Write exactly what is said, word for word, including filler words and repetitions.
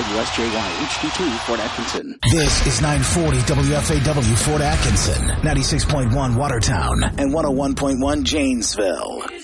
W S J Y H D two, Fort Atkinson. This is nine forty W F A W Fort Atkinson, ninety-six point one Watertown, and one oh one point one Janesville.